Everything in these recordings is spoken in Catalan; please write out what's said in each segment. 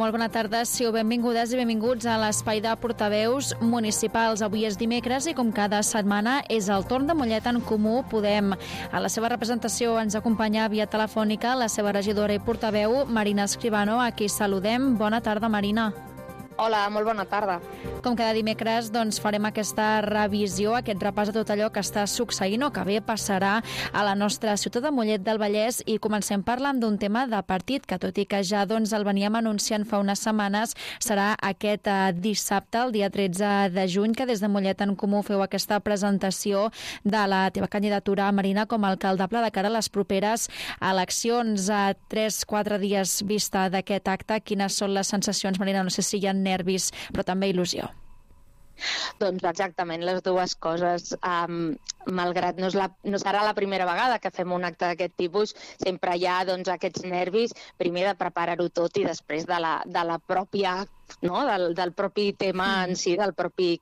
Molt bona tarda, siu benvingudes i benvinguts a l'espai de portaveus municipals. Avui és dimecres i com cada setmana és el torn de Mollet en Comú Podem. A la seva representació ens acompanya via telefònica la seva regidora i portaveu Marina Escribano, a qui saludem. Bona tarda, Marina. Hola, molt bona tarda. Com cada dimecres, doncs, farem aquesta revisió, aquest repàs de tot allò que està succeint o que bé passarà a la nostra ciutat de Mollet del Vallès, i comencem parlant d'un tema de partit que, tot i que ja el veníem anunciant fa unes setmanes, serà aquest dissabte, el dia 13 de juny, que des de Mollet en Comú feu aquesta presentació de la teva candidatura, Marina, com a alcaldable de cara a les properes eleccions. A 3-4 dies vista d'aquest acte, quines són les sensacions, Marina? No sé si hi ha nervis, però també il·lusió. Doncs exactament les dues coses. Malgrat no serà la primera vegada que fem un acte d'aquest tipus, sempre hi ha aquests nervis, primer de preparar-ho tot i després de la pròpia, no? del propi tema en si, del propi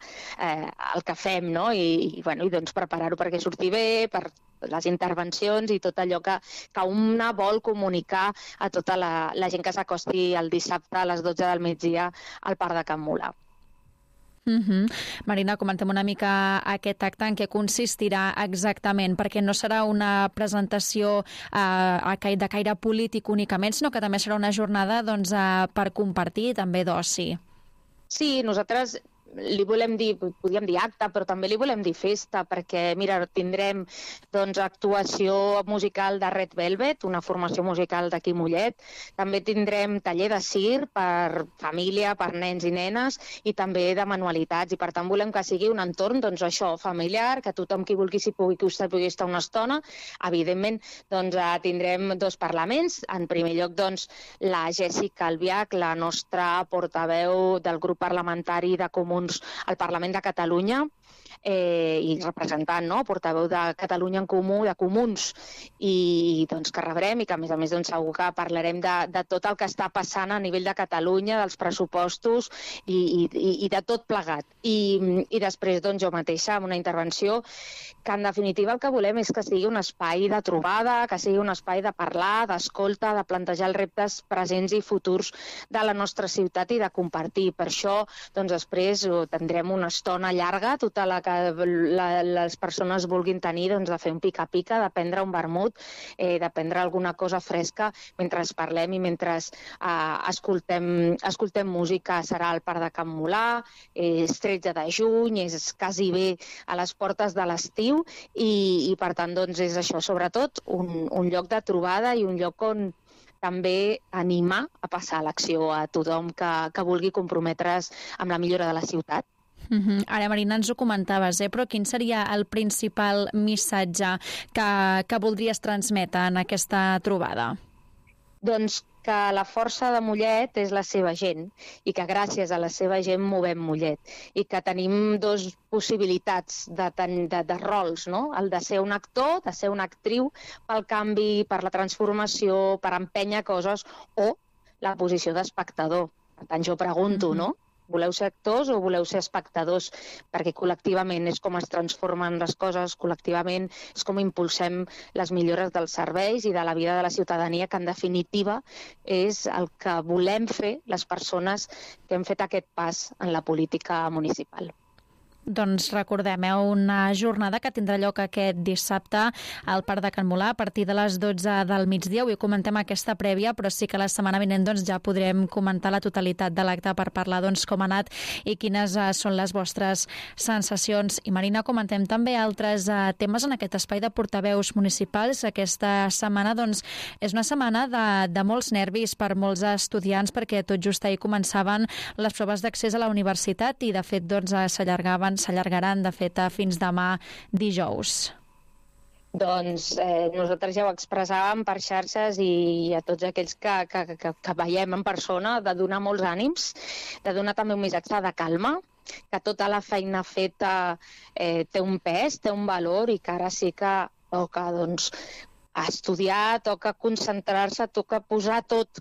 el que fem, no? I doncs preparar-ho perquè surti bé, per les intervencions i tot allò que una vol comunicar a tota la gent que s'acosti el dissabte a les 12 del migdia al Parc de Can Mulà. Marina, comentem una mica aquest acte, en què consistirà exactament, perquè no serà una presentació de caire polític únicament, sinó que també serà una jornada per compartir, també d'oci. Sí, nosaltres li volem dir, podríem dir acte, però també li volem dir festa, perquè, mira, tindrem actuació musical de Red Velvet, una formació musical d'aquí Mollet, també tindrem taller de circ per família, per nens i nenes, i també de manualitats, i per tant volem que sigui un entorn, familiar, que tothom qui vulgui pugui estar una estona. Evidentment, tindrem dos parlaments. En primer lloc, la Jèssica Albiach, la nostra portaveu del grup parlamentari de Comuns al Parlament de Catalunya, i representant, portaveu de Catalunya en Comú, de Comuns, i que rebrem, i que a més segur que parlarem de tot el que està passant a nivell de Catalunya, dels pressupostos i de tot plegat. I després jo mateixa amb una intervenció que en definitiva el que volem és que sigui un espai de trobada, que sigui un espai de parlar, d'escolta, de plantejar els reptes presents i futurs de la nostra ciutat i de compartir. Per això després tindrem una estona llarga, tota la que les persones vulguin tenir, de fer un pica-pica, de prendre un vermut, de prendre alguna cosa fresca mentre parlem i mentre escoltem música. Serà al Parc de Can Mulà, és 13 de juny, és quasi bé a les portes de l'estiu, i per tant és això, sobretot un lloc de trobada i un lloc on també animar a passar a l'acció a tothom que vulgui comprometre's amb la millora de la ciutat. Ara, Marina, ens ho comentaves, però quin seria el principal missatge que voldries transmetre en aquesta trobada? Doncs que la força de Mollet és la seva gent i que gràcies a la seva gent movem Mollet, i que tenim dues possibilitats de rols, no? El de ser un actor, de ser una actriu pel canvi, per la transformació, per empènyer coses, o la posició d'espectador. Per tant, jo pregunto, no? Voleu ser actors o voleu ser espectadors? Perquè col·lectivament és com es transformen les coses, col·lectivament és com impulsem les millores dels serveis i de la vida de la ciutadania, que en definitiva és el que volem fer les persones que hem fet aquest pas en la política municipal. Doncs recordem, una jornada que tindrà lloc aquest dissabte al Parc de Can Mulà a partir de les 12 del migdia. Avui comentem aquesta prèvia, però sí que la setmana vinent ja podrem comentar la totalitat de l'acte per parlar com ha anat i quines són les vostres sensacions. I, Marina, comentem també altres temes en aquest espai de portaveus municipals. Aquesta setmana és una setmana de molts nervis per molts estudiants, perquè tot just ahir començaven les proves d'accés a la universitat i, de fet, s'allargaran, de fet, fins demà dijous. Doncs nosaltres ja ho expressàvem per xarxes i a tots aquells que veiem en persona, de donar molts ànims, de donar també un missatge de calma, que tota la feina feta té un pes, té un valor, i que ara sí que toca estudiar, toca concentrar-se, toca posar tot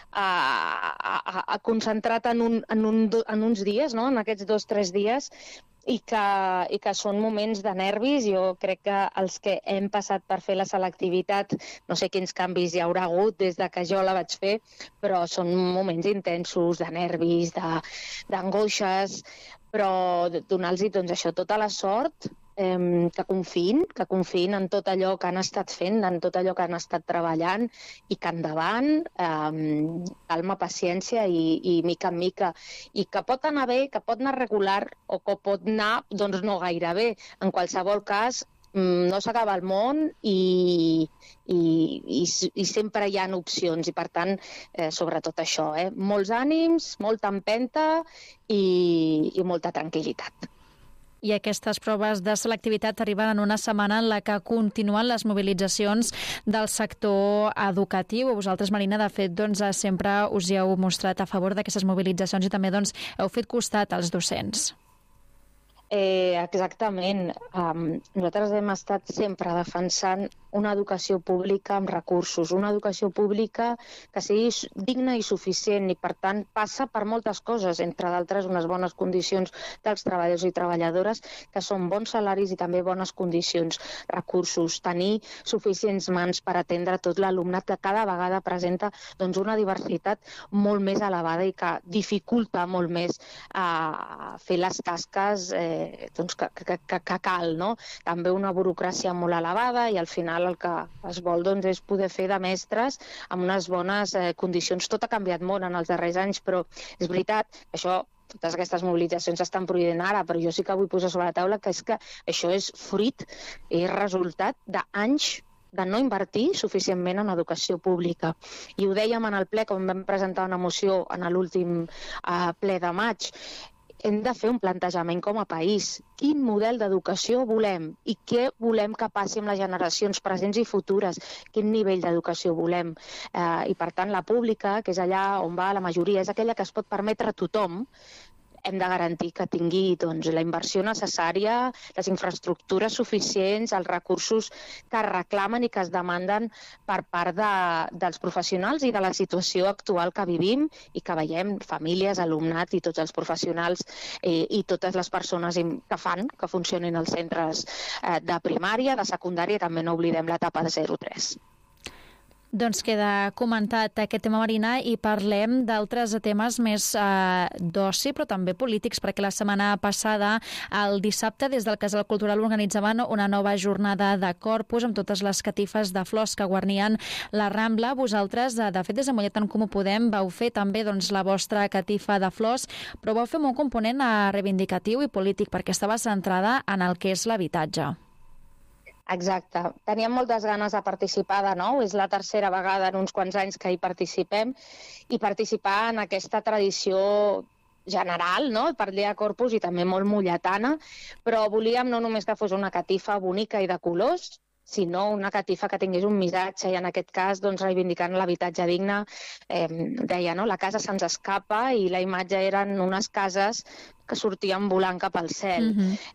concentrat en uns dies, no? En aquests 2 o 3 dies, i que són moments de nervis. Jo crec que els que hem passat per fer la selectivitat, no sé quins canvis hi haurà hagut des de que jo la vaig fer, però són moments intensos, de nervis, d'angoixes, però donar-los doncs, això, tota la sort, que confiïn en tot allò que han estat fent, en tot allò que han estat treballant, i que endavant, calma, paciència i mica en mica. I que pot anar bé, que pot anar regular, o que pot anar doncs, no gaire bé. En qualsevol cas, no s'acaba el món i sempre hi ha opcions, i per tant, sobretot això, molts ànims, molta empenta i molta tranquil·litat. I aquestes proves de selectivitat arriben en una setmana en la que continuen les mobilitzacions del sector educatiu. Vosaltres, Marina, de fet, doncs, sempre us hi heu mostrat a favor d'aquestes mobilitzacions i també doncs, heu fet costat als docents. Exactament. Nosaltres hem estat sempre defensant una educació pública amb recursos, una educació pública que sigui digna i suficient, i per tant passa per moltes coses, entre d'altres unes bones condicions dels treballadors i treballadores, que són bons salaris i també bones condicions, recursos, tenir suficients mans per atendre tot l'alumnat, que cada vegada presenta doncs, una diversitat molt més elevada i que dificulta molt més fer les tasques doncs, que cal, no? També una burocràcia molt elevada, i al final el que es vol doncs, és poder fer de mestres amb unes bones condicions. Tot ha canviat molt en els darrers anys, però és veritat que això, totes aquestes mobilitzacions s'estan prohibint ara, però jo sí que vull posar sobre la taula que això és fruit, és resultat d'anys de no invertir suficientment en educació pública. I ho dèiem en el ple, quan vam presentar una moció en l'últim ple de maig. Hem de fer un plantejament com a país. Quin model d'educació volem i què volem que passi amb les generacions presents i futures? Quin nivell d'educació volem? I per tant, la pública, que és allà on va la majoria, és aquella que es pot permetre a tothom. Hem de garantir que tingui doncs, la inversió necessària, les infraestructures suficients, els recursos que es reclamen i que es demanden per part dels professionals i de la situació actual que vivim i que veiem, famílies, alumnat i tots els professionals i totes les persones que fan que funcionin els centres de primària, de secundària, i també no oblidem l'etapa de 0-3. Doncs queda comentat aquest tema, Marina, i parlem d'altres temes més d'oci, però també polítics, perquè la setmana passada, el dissabte, des del Casal Cultural organitzaven una nova jornada de Corpus amb totes les catifes de flors que guarnien la Rambla. Vosaltres, de fet, des de Mollet en Comú Podem, vau fer també doncs, la vostra catifa de flors, però vau fer amb un component reivindicatiu i polític, perquè estava centrada en el que és l'habitatge. Exacte. Teníem moltes ganes de participar de nou. És la tercera vegada en uns quants anys que hi participem, i participar en aquesta tradició general, no?, per Dia de Corpus, i també molt molletana, però volíem no només que fos una catifa bonica i de colors, sinó una catifa que tingués un missatge, i en aquest cas doncs, reivindicant l'habitatge digne. Deia, no?, la casa se'ns escapa, i la imatge eren unes cases que sortien volant cap al cel.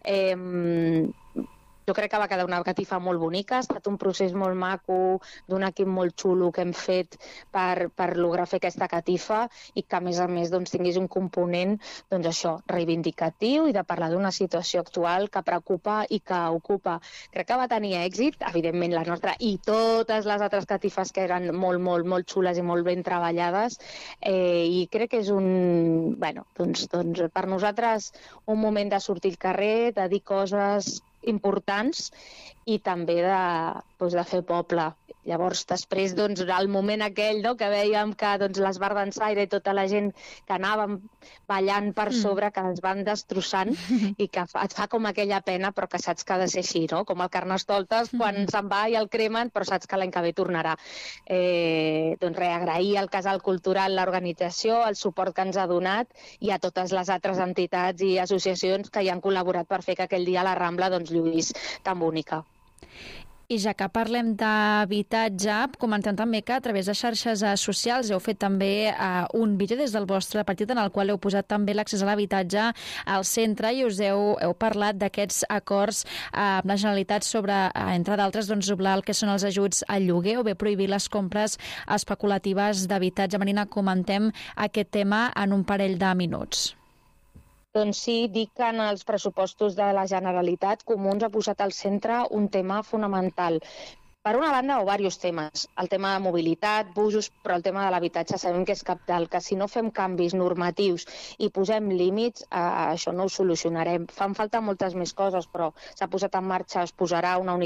Jo crec que va quedar una catifa molt bonica, ha estat un procés molt maco, d'un equip molt xulo que hem fet per lograr fer aquesta catifa, i que a més doncs, tingués un component doncs, això, reivindicatiu i de parlar d'una situació actual que preocupa i que ocupa. Crec que va tenir èxit, evidentment la nostra i totes les altres catifes que eren molt, molt, molt xules i molt ben treballades, i crec que és doncs, per nosaltres un moment de sortir al carrer, de dir coses importants i també de fer poble. Llavors, després, doncs, el moment aquell, no?, que veiem que doncs, l'Esbar d'Ensaire i tota la gent que anàvem ballant per sobre, que ens van destrossant, i que et fa com aquella pena, però que saps que ha de ser així, no?, com el Carnestoltes, quan se'n va i el cremen, però saps que l'any que ve tornarà. Doncs agrair al Casal Cultural l'organització, el suport que ens ha donat, i a totes les altres entitats i associacions que hi han col·laborat per fer que aquell dia la Rambla doncs, lluís tan bonica. I ja que parlem d'habitatge, comentem també que a través de xarxes socials heu fet també un vídeo des del vostre partit en el qual heu posat també l'accés a l'habitatge al centre i us heu parlat d'aquests acords amb la Generalitat sobre, entre d'altres, doblar el que són els ajuts al lloguer o bé prohibir les compres especulatives d'habitatge. Marina, comentem aquest tema en un parell de minuts. Doncs sí, dic que en els pressupostos de la Generalitat Comuns ha posat al centre un tema fonamental. Per una banda, o diversos temes. El tema de mobilitat, busos, però el tema de l'habitatge sabem que és cabdal, que si no fem canvis normatius i posem límits, això no ho solucionarem. Fan falta moltes més coses, però s'ha posat en marxa, es posarà una unitat